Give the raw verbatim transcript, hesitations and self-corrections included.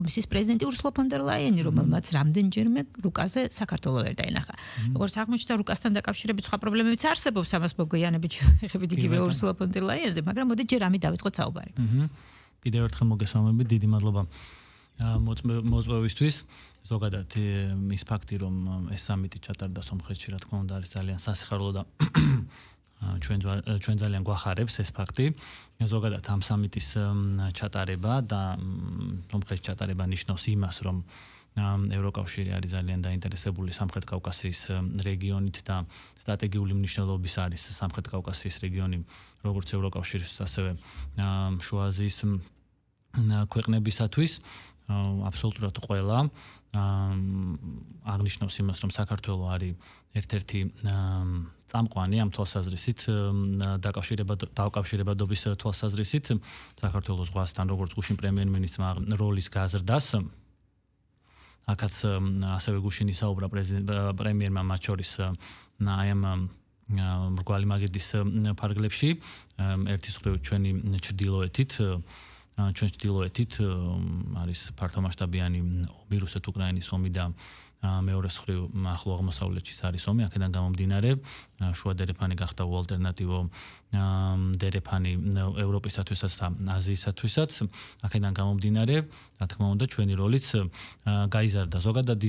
მისის პრეზიდენტი Ursula von der Leyen, რომელმაც რამდენჯერმე რუკაზე საქართველოს ვერ დაენახა. როგორც აღმოჩნდა, რუკასთან დაკავშირებით სხვა პრობლემებიც არსებობს, ამას მოგვიანებით შევეხებით იგივე Ursula von der Leyen-ზე, მაგრამ მოდი ჯერ ამით დავიწყოთ საუბარი. კიდევ ერთხელ მოგესალმებით, დიდი მადლობა მოწვევისთვის. ზოგადად ის ფაქტი, რომ ეს სამიტი ჩატარდა სომხეთში, რა თქმა უნდა, არის ძალიან სასიხარულო და ჩვენ ჩვენ ძალიან გვახარებს ეს ფაქტი. ზოგადად ამ სამიტის ჩატარება და სომხეთის ჩატარება ნიშნავს იმას, რომ ევროკავშირი არის ძალიან დაინტერესებული სამხრეთ კავკასიის რეგიონით და სტრატეგიული მნიშვნელობის არის სამხრეთ კავკასიის რეგიონი, როგორც ევროკავშირისთვის, ასევე შუა აზიის ქვეყნებისათვის. აბსოლუტურად ყველა აღნიშნავს იმას, რომ საქართველო არის ერთ-ერთი წამყვანი ამ თვალსაზრისით, დაკავშირებადობის თვალსაზრისით, საქართველოს ზღვასთან, როგორც გუშინ პრემიერ-მინისტრმა როლის გაზრდას. აქაც ასევე გუშინ ისაუბრა პრემიერმა მათ შორის აი ამ მრგვალი მაგიდის ფარგლებში, ერთის მხრივ ჩვენი ჩრდილოეთით ჩვენ ჩრდილოეთით არის ფართომასშტაბიანი ომი, რუსეთ-უკრაინის ომი და მეორეს მხრივ ახლო აღმოსავლეთში არის ომი, აქედან გამომდინარე შუა დერეფანი გახდა უალტერნატივო დერეფანი ევროპისათვისაც და აზიისათვისაც, აქედან გამომდინარე, რა თქმა უნდა, ჩვენი როლიც გაიზარდა. ზოგადად